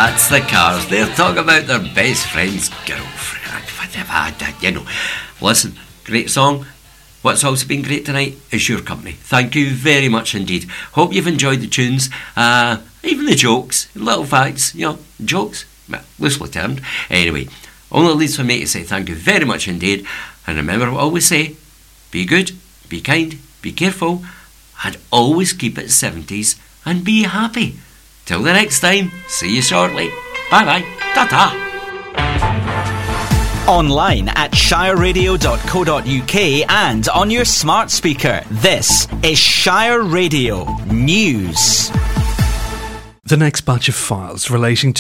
That's the Cars. They're talking about their best friend's girlfriend. You know. Listen, great song. What's also been great tonight is your company. Thank you very much indeed. Hope you've enjoyed the tunes, even the jokes, little facts, jokes, loosely termed. Anyway, only leaves for me to say thank you very much indeed. And remember what I always say, be good, be kind, be careful, and always keep it 70s and be happy. Till the next time, see you shortly. Bye-bye. Ta-ta. Online at shireradio.co.uk and on your smart speaker. This is Shire Radio News. The next batch of files relating